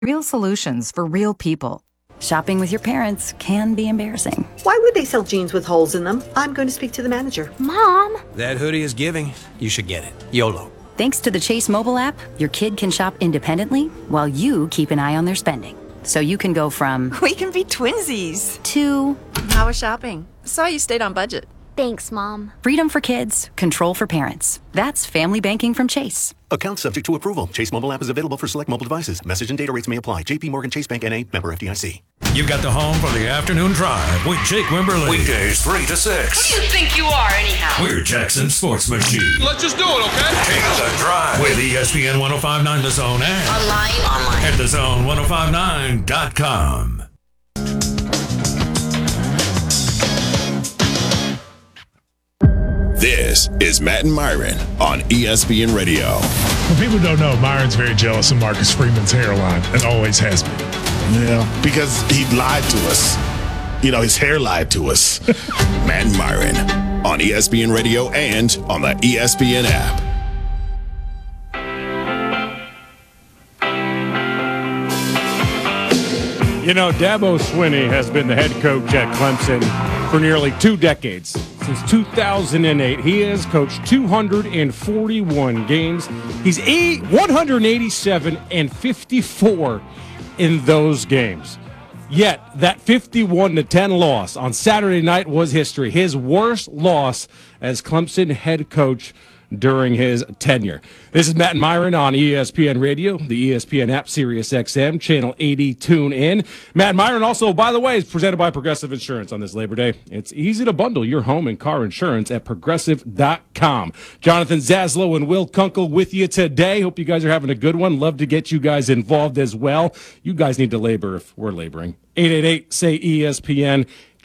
Real solutions for real people. Shopping with your parents can be embarrassing. Why would they sell jeans with holes in them? I'm going to speak to the manager. Mom! That hoodie is giving. You should get it. YOLO. Thanks to the Chase mobile app, your kid can shop independently while you keep an eye on their spending. So you can go from... We can be twinsies. ...to... How was shopping? Saw you stayed on budget. Thanks, Mom. Freedom for kids, control for parents. That's family banking from Chase. Account subject to approval. Chase mobile app is available for select mobile devices. Message and data rates may apply. JP Morgan Chase Bank N.A. Member FDIC. You've got the home for the afternoon drive with Jake Wimberly. Weekdays 3 to 6. Who do you think you are, anyhow? We're Jackson's Sports Machine. Let's just do it, okay? Take the drive with ESPN 1059 The Zone and Online. At thezone1059.com. This is Matt and Myron on ESPN Radio. Well, people don't know, Myron's very jealous of Marcus Freeman's hairline and always has been. Yeah, because he lied to us. You know, his hair lied to us. Matt and Myron on ESPN Radio and on the ESPN app. You know, Dabo Swinney has been the head coach at Clemson for nearly 2 decades. Since 2008, he has coached 241 games. He's 187 and 54 in those games. Yet, that 51-10 loss on Saturday night was history. His worst loss as Clemson head coach during his tenure. This is Matt and Myron on ESPN Radio, the ESPN app, Sirius XM, Channel 80, tune in. Matt and Myron also, by the way, is presented by Progressive Insurance on this Labor Day. It's easy to bundle your home and car insurance at Progressive.com. Jonathan Zaslow and Will Kunkel with you today. Hope you guys are having a good one. Love to get you guys involved as well. You guys need to labor if we're laboring. 888-SAY-ESPN,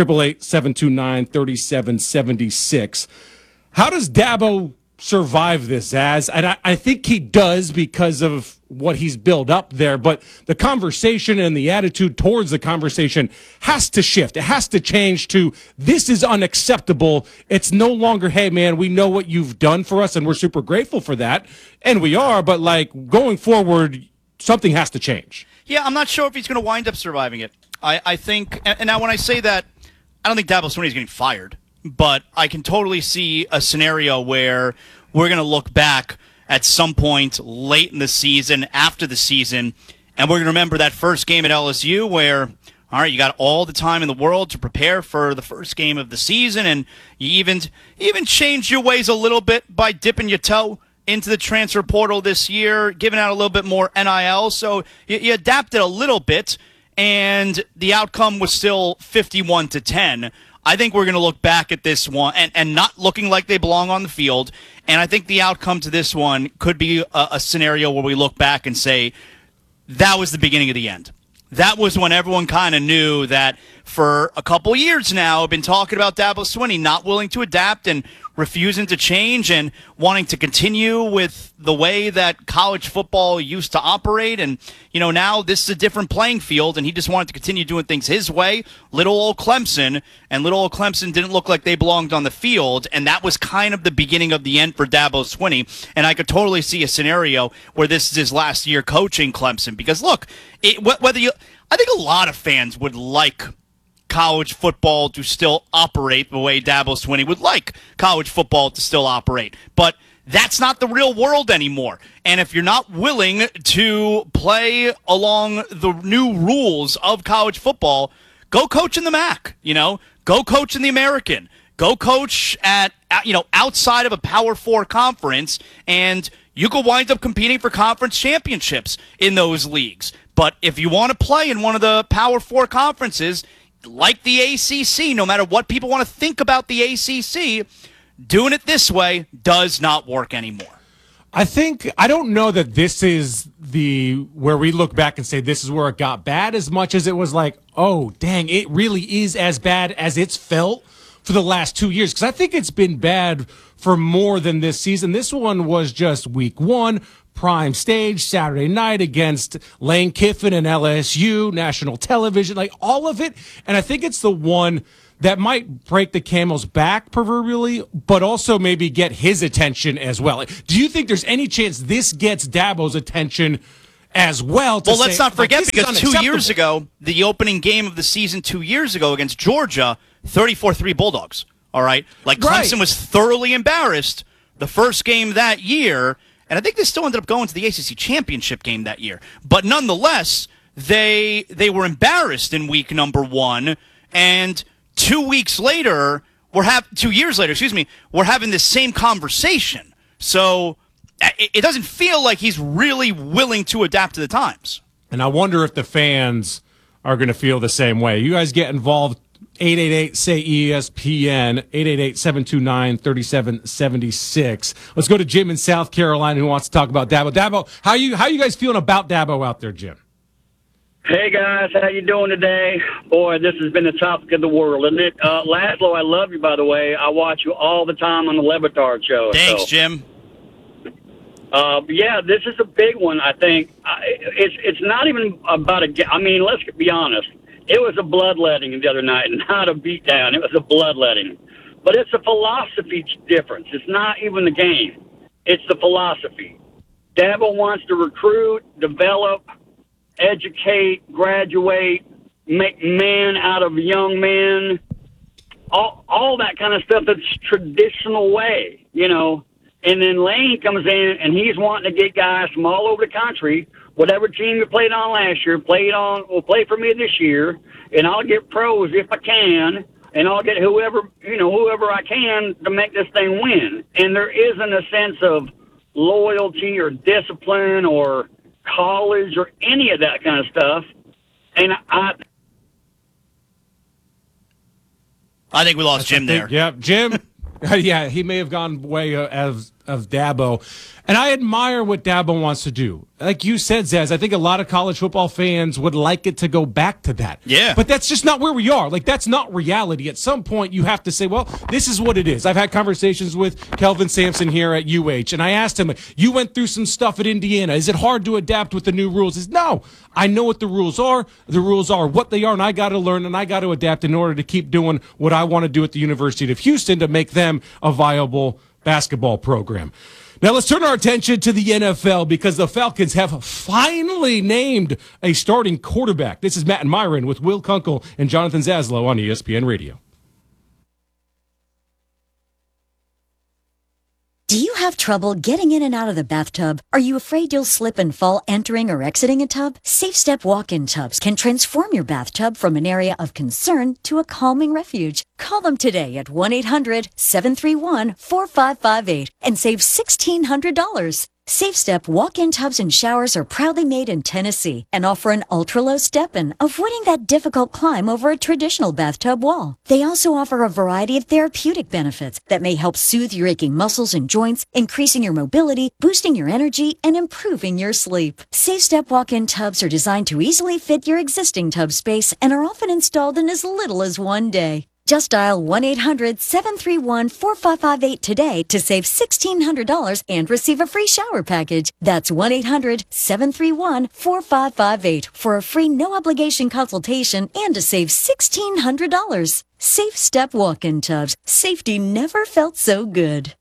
888-729-3776. How does Dabo survive this as? And I think he does because of what he's built up there, but the conversation and the attitude towards the conversation has to shift. It has to change to, this is unacceptable. It's no longer, hey man, we know what you've done for us and we're super grateful for that. And we are, but like going forward, something has to change. Yeah, I'm not sure if he's going to wind up surviving it. I think, and now when I say that, I don't think Dabo Swinney is getting fired. But I can totally see a scenario where we're going to look back at some point late in the season, after the season, and we're going to remember that first game at LSU where, all right, you got all the time in the world to prepare for the first game of the season, and you even changed your ways a little bit by dipping your toe into the transfer portal this year, giving out a little bit more NIL. So you adapted a little bit, and the outcome was still 51-10. I think we're going to look back at this one and not looking like they belong on the field. And I think the outcome to this one could be a scenario where we look back and say, that was the beginning of the end. That was when everyone kind of knew that for a couple years now, I've been talking about Dabo Swinney not willing to adapt and refusing to change and wanting to continue with the way that college football used to operate. And, you know, now this is a different playing field, and he just wanted to continue doing things his way. Little old Clemson didn't look like they belonged on the field, and that was kind of the beginning of the end for Dabo Swinney. And I could totally see a scenario where this is his last year coaching Clemson, because look, I think a lot of fans would like college football to still operate the way Dabo Swinney would like college football to still operate. But that's not the real world anymore. And if you're not willing to play along the new rules of college football, go coach in the MAC, go coach in the American, go coach at, outside of a Power 4 conference, and you could wind up competing for conference championships in those leagues. But if you want to play in one of the Power 4 conferences, like the ACC, no matter what people want to think about the ACC, doing it this way does not work anymore. I don't know that this is where we look back and say this is where it got bad as much as it was like, oh, dang, it really is as bad as it's felt for the last 2 years. Because I think it's been bad for more than this season. This one was just week 1. Prime stage, Saturday night against Lane Kiffin and LSU, national television, like all of it. And I think it's the one that might break the camel's back proverbially, but also maybe get his attention as well. Do you think there's any chance this gets Dabo's attention as well. Well, let's not forget, because 2 years ago, the opening game of the season 2 years ago against Georgia, 34-3 Bulldogs. All right? Like, Clemson was thoroughly embarrassed the first game that year, and I think they still ended up going to the ACC championship game that year. But nonetheless, they were embarrassed in week number 1, and 2 weeks later, 2 years later, we're having this same conversation. So it doesn't feel like he's really willing to adapt to the times. And I wonder if the fans are going to feel the same way. You guys get involved. 888-SAY-ESPN, 888-729-3776. Let's go to Jim in South Carolina who wants to talk about Dabo. Dabo, how you guys feeling about Dabo out there, Jim? Hey, guys. How you doing today? Boy, this has been the topic of the world, isn't it? Laszlo, I love you, by the way. I watch you all the time on the Le Batard show. Thanks, Jim. Yeah, this is a big one, I think. It's not even about I mean, let's be honest. It was a bloodletting the other night, not a beatdown. It was a bloodletting. But it's a philosophy difference. It's not even the game. It's the philosophy. Dabo wants to recruit, develop, educate, graduate, make men out of young men, all that kind of stuff that's traditional way, you know. And then Lane comes in, and he's wanting to get guys from all over the country. Whatever team you played on last year, will play for me this year, and I'll get pros if I can, and I'll get whoever I can to make this thing win. And there isn't a sense of loyalty or discipline or college or any of that kind of stuff. And I think we lost Jim there. Yeah, Jim. Yeah, he may have gone way of Dabo. And I admire what Dabo wants to do. Like you said, Zaz, I think a lot of college football fans would like it to go back to that. Yeah. But that's just not where we are. Like, that's not reality. At some point, you have to say, well, this is what it is. I've had conversations with Kelvin Sampson here at UH, and I asked him, you went through some stuff at Indiana. Is it hard to adapt with the new rules? He says, no, I know what the rules are. The rules are what they are, and I got to learn, and I got to adapt in order to keep doing what I want to do at the University of Houston to make them a viable basketball program. Now let's turn our attention to the NFL because the Falcons have finally named a starting quarterback. This is Matt and Myron with Will Kunkel and Jonathan Zaslow on ESPN Radio. Do you have trouble getting in and out of the bathtub? Are you afraid you'll slip and fall entering or exiting a tub? Safe Step walk-in tubs can transform your bathtub from an area of concern to a calming refuge. Call them today at 1-800-731-4558 and save $1,600. Safe Step walk-in tubs and showers are proudly made in Tennessee and offer an ultra-low step-in, avoiding that difficult climb over a traditional bathtub wall. They also offer a variety of therapeutic benefits that may help soothe your aching muscles and joints, increasing your mobility, boosting your energy, and improving your sleep. Safe Step walk-in tubs are designed to easily fit your existing tub space and are often installed in as little as one day. Just dial 1-800-731-4558 today to save $1,600 and receive a free shower package. That's 1-800-731-4558 for a free no-obligation consultation and to save $1,600. Safe Step walk-in tubs. Safety never felt so good.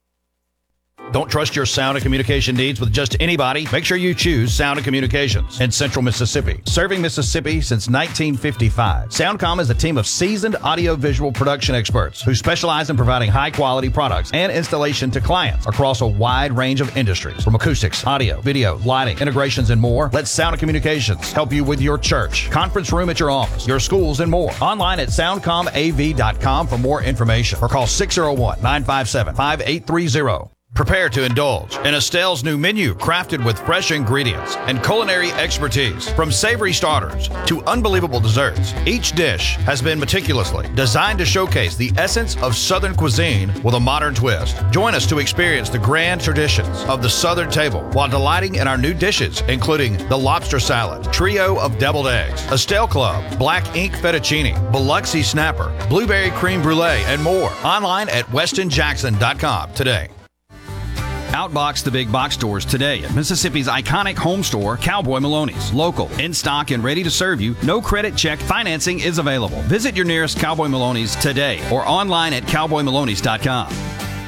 Don't trust your sound and communication needs with just anybody. Make sure you choose Sound and Communications in Central Mississippi. Serving Mississippi since 1955. SoundCom is a team of seasoned audio-visual production experts who specialize in providing high-quality products and installation to clients across a wide range of industries. From acoustics, audio, video, lighting, integrations, and more, let Sound and Communications help you with your church, conference room at your office, your schools, and more. Online at soundcomav.com for more information or call 601-957-5830. Prepare to indulge in Estelle's new menu crafted with fresh ingredients and culinary expertise. From savory starters to unbelievable desserts, each dish has been meticulously designed to showcase the essence of Southern cuisine with a modern twist. Join us to experience the grand traditions of the Southern table while delighting in our new dishes, including the lobster salad, trio of deviled eggs, Estelle Club, black ink fettuccine, Biloxi snapper, blueberry creme brulee, and more. Online at westonjackson.com today. Outbox the big box stores today at Mississippi's iconic home store, Cowboy Maloney's. Local, in stock, and ready to serve you. No credit check financing is available. Visit your nearest Cowboy Maloney's today or online at cowboymaloneys.com.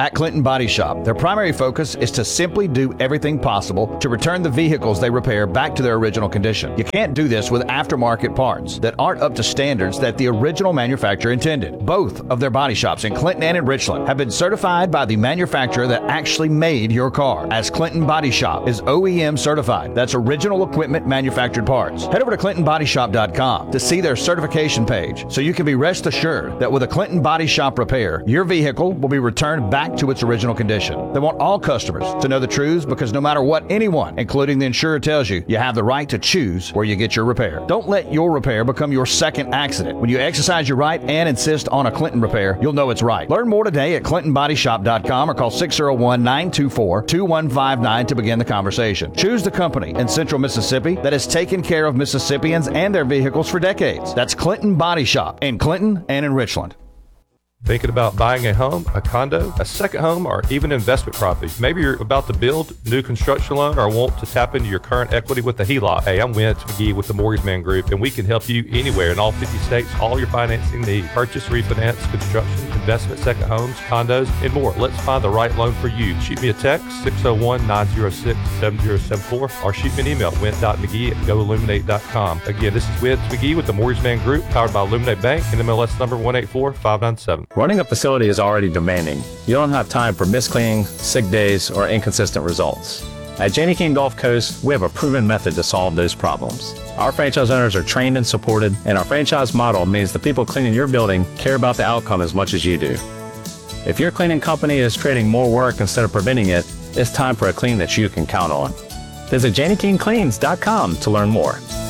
At Clinton Body Shop, their primary focus is to simply do everything possible to return the vehicles they repair back to their original condition. You can't do this with aftermarket parts that aren't up to standards that the original manufacturer intended. Both of their body shops in Clinton and in Richland have been certified by the manufacturer that actually made your car, as Clinton Body Shop is OEM certified. That's original equipment manufactured parts. Head over to ClintonBodyShop.com to see their certification page so you can be rest assured that with a Clinton Body Shop repair, your vehicle will be returned back to its original condition. They want all customers to know the truth, because no matter what anyone, including the insurer, tells you, you have the right to choose where you get your repair. Don't let your repair become your second accident. When you exercise your right and insist on a Clinton repair, you'll know it's right. Learn more today at ClintonBodyShop.com or call 601-924-2159 to begin the conversation. Choose the company in Central Mississippi that has taken care of Mississippians and their vehicles for decades. That's Clinton Body Shop in Clinton and in Richland. Thinking about buying a home, a condo, a second home, or even investment property? Maybe you're about to build new construction loan or want to tap into your current equity with a HELOC. Hey, I'm Wentz McGee with the Mortgage Man Group, and we can help you anywhere in all 50 states, all your financing needs. Purchase, refinance, construction, investment, second homes, condos, and more. Let's find the right loan for you. Shoot me a text, 601-906-7074, or shoot me an email, went.mcgee@goilluminate.com. Again, this is Wentz McGee with the Mortgage Man Group, powered by Illuminate Bank, and MLS number 184597. Running a facility is already demanding. You don't have time for miscleaning, sick days, or inconsistent results. At Janney King Gulf Coast, we have a proven method to solve those problems. Our franchise owners are trained and supported, and our franchise model means the people cleaning your building care about the outcome as much as you do. If your cleaning company is creating more work instead of preventing it, it's time for a clean that you can count on. Visit JanneyKingCleans.com to learn more.